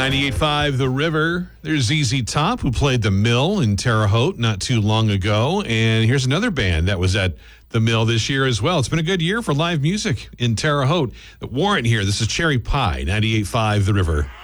98.5 The River. There's ZZ Top, who played the Mill in Terre Haute not too long ago. And here's another band that was at the Mill this year as well. It's been a good year for live music in Terre Haute. Warren here. This is Cherry Pie, 98.5 The River.